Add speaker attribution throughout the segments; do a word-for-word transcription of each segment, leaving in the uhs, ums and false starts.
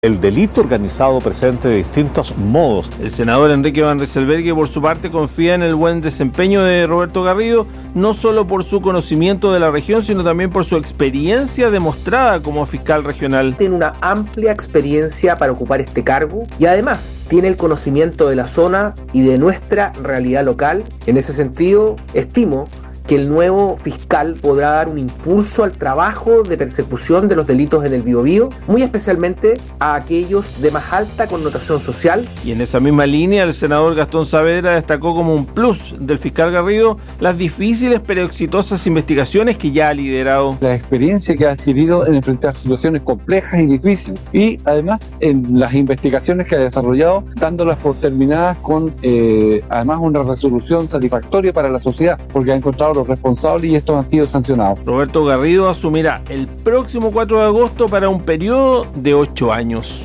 Speaker 1: El delito organizado presente de distintos modos.
Speaker 2: El senador Enrique Van Rysselberghe, por su parte, confía en el buen desempeño de Roberto Garrido, no solo por su conocimiento de la región, sino también por su experiencia demostrada como fiscal regional.
Speaker 3: Tiene una amplia experiencia para ocupar este cargo y además tiene el conocimiento de la zona y de nuestra realidad local. En ese sentido, estimo que el nuevo fiscal podrá dar un impulso al trabajo de persecución de los delitos en el Biobío, muy especialmente a aquellos de más alta connotación social.
Speaker 2: Y en esa misma línea, el senador Gastón Saavedra destacó como un plus del fiscal Garrido las difíciles pero exitosas investigaciones que ya ha liderado.
Speaker 4: La experiencia que ha adquirido en enfrentar situaciones complejas y difíciles, y además en las investigaciones que ha desarrollado, dándolas por terminadas con eh, además una resolución satisfactoria para la sociedad, porque ha encontrado los responsables y estos han sido sancionados.
Speaker 2: Roberto Garrido asumirá el próximo cuatro de agosto para un periodo de ocho años.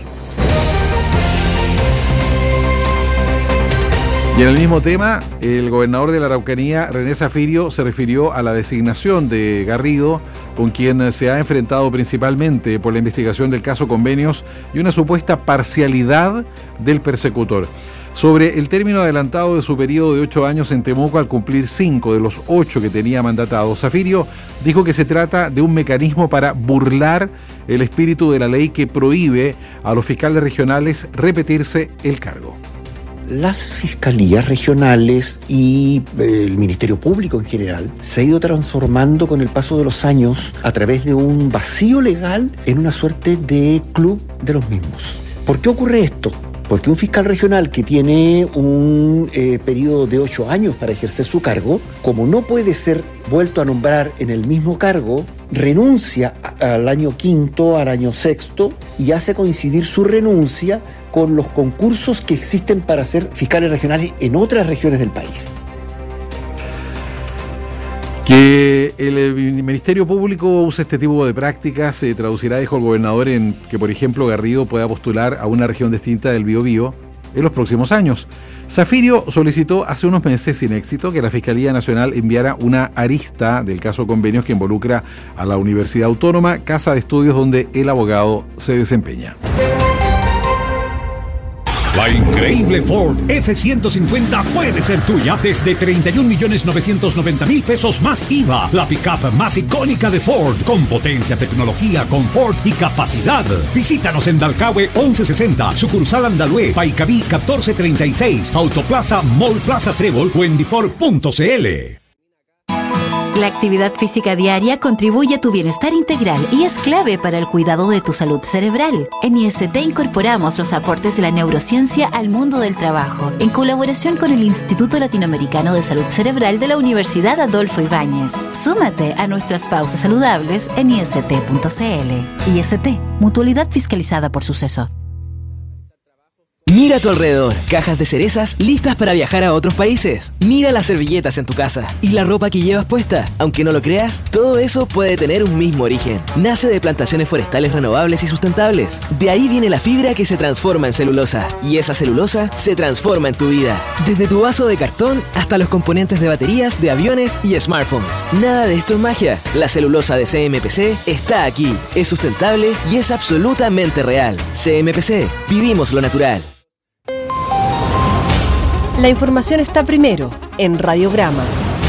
Speaker 5: Y en el mismo tema, el gobernador de la Araucanía, René Zafirio, se refirió a la designación de Garrido, con quien se ha enfrentado principalmente por la investigación del caso Convenios y una supuesta parcialidad del persecutor. Sobre el término adelantado de su periodo de ocho años en Temuco al cumplir cinco de los ocho que tenía mandatado, Zafirio dijo que se trata de un mecanismo para burlar el espíritu de la ley que prohíbe a los fiscales regionales repetirse el cargo.
Speaker 6: Las fiscalías regionales y el Ministerio Público en general se ha ido transformando con el paso de los años a través de un vacío legal en una suerte de club de los mismos. ¿Por qué ocurre esto? Porque un fiscal regional que tiene un eh, periodo de ocho años para ejercer su cargo, como no puede ser vuelto a nombrar en el mismo cargo, renuncia al año quinto, al año sexto, y hace coincidir su renuncia con los concursos que existen para ser fiscales regionales en otras regiones del país.
Speaker 5: Que el Ministerio Público use este tipo de prácticas se traducirá, dijo el gobernador, en que, por ejemplo, Garrido pueda postular a una región distinta del Biobío en los próximos años. Zafirio solicitó hace unos meses, sin éxito, que la Fiscalía Nacional enviara una arista del caso Convenios que involucra a la Universidad Autónoma, casa de estudios donde el abogado se desempeña.
Speaker 7: La increíble Ford F ciento cincuenta puede ser tuya desde treinta y un millones novecientos noventa mil pesos más I V A. La pickup más icónica de Ford, con potencia, tecnología, confort y capacidad. Visítanos en Dalcahue once sesenta, sucursal Andalue, Paicaví catorce treinta y seis, Autoplaza Mall Plaza Trébol o en difor punto cl.
Speaker 8: La actividad física diaria contribuye a tu bienestar integral y es clave para el cuidado de tu salud cerebral. En I S T incorporamos los aportes de la neurociencia al mundo del trabajo, en colaboración con el Instituto Latinoamericano de Salud Cerebral de la Universidad Adolfo Ibáñez. Súmate a nuestras pausas saludables en i s t punto c l. I S T, mutualidad fiscalizada por Suceso.
Speaker 9: Mira a tu alrededor, cajas de cerezas listas para viajar a otros países. Mira las servilletas en tu casa y la ropa que llevas puesta. Aunque no lo creas, todo eso puede tener un mismo origen. Nace de plantaciones forestales renovables y sustentables. De ahí viene la fibra que se transforma en celulosa. Y esa celulosa se transforma en tu vida. Desde tu vaso de cartón hasta los componentes de baterías, de aviones y smartphones. Nada de esto es magia. La celulosa de C M P C está aquí. Es sustentable y es absolutamente real. C M P C. Vivimos lo natural.
Speaker 10: La información está primero en Radiograma.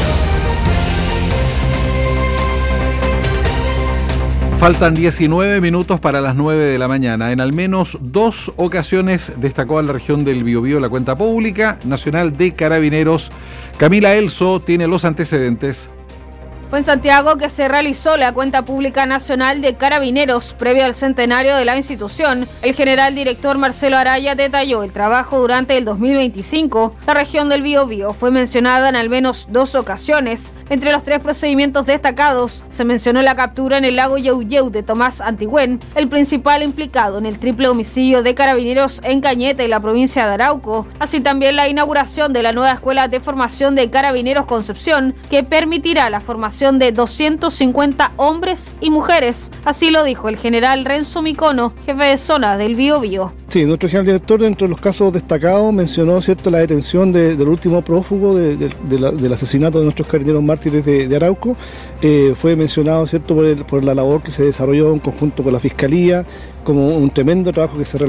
Speaker 5: Faltan diecinueve minutos para las nueve de la mañana. En al menos dos ocasiones destacó a la región del Biobío la cuenta pública nacional de Carabineros. Camila Elso tiene los antecedentes.
Speaker 11: Fue en Santiago que se realizó la cuenta pública nacional de Carabineros previo al centenario de la institución. El general director Marcelo Araya detalló el trabajo durante el dos mil veinticinco. La región del Biobío fue mencionada en al menos dos ocasiones. Entre los tres procedimientos destacados se mencionó la captura en el lago Yauyeu de Tomás Antigüén, el principal implicado en el triple homicidio de Carabineros en Cañete y la provincia de Arauco, así también la inauguración de la nueva escuela de formación de Carabineros Concepción, que permitirá la formación desaparición de doscientos cincuenta hombres y mujeres. Así lo dijo el general Renzo Micono, jefe de zona del Biobío.
Speaker 12: Sí, nuestro general director, dentro de los casos destacados, mencionó, ¿cierto?, la detención de, del último prófugo de, de, de la, del asesinato de nuestros carabineros mártires de, de Arauco. Eh, fue mencionado, ¿cierto?, por, el, por la labor que se desarrolló en conjunto con la Fiscalía, como un tremendo trabajo que se realizó